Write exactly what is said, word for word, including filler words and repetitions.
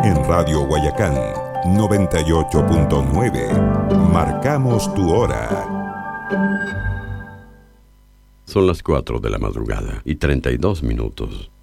En Radio Guayacán noventa y ocho punto nueve. Marcamos tu hora. Son las cuatro de la madrugada y treinta y dos minutos.